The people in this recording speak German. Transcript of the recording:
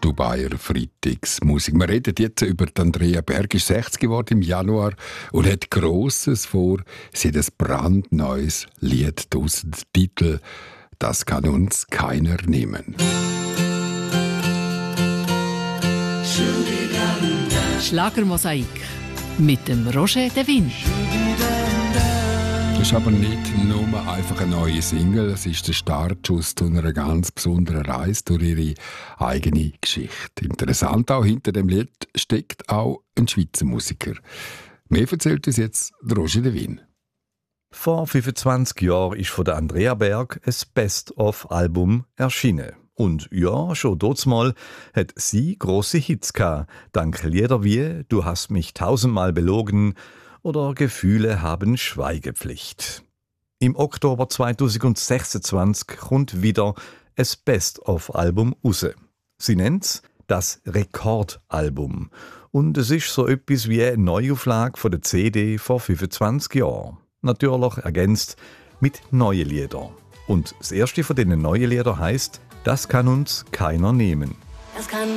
Dubaier Freitagsmusik. Wir reden jetzt über Andrea Berg, ist 60 geworden im Januar und hat Grosses vor. Sie hat ein brandneues Lied draussen. Der Titel «Das kann uns keiner nehmen». Schlagermosaik mit dem Roger de Win. Das ist aber nicht nur einfach eine neue Single, es ist der Startschuss zu einer ganz besonderen Reise durch ihre eigene Geschichte. Interessant auch, hinter dem Lied steckt auch ein Schweizer Musiker. Mehr erzählt uns jetzt Roger de Win. Vor 25 Jahren ist von der Andrea Berg ein Best-of-Album erschienen. Und ja, schon dortmal hat sie grosse Hits gehabt, dank Lieder wie «Du hast mich tausendmal belogen» oder «Gefühle haben Schweigepflicht». Im Oktober 2026 kommt wieder ein Best-of-Album raus. Sie nennt's das Rekordalbum. Und es ist so etwas wie eine Neuauflage von der CD vor 25 Jahren. Natürlich ergänzt mit neuen Liedern. Und das erste von diesen neuen Liedern heisst «Das kann uns keiner nehmen». Das kann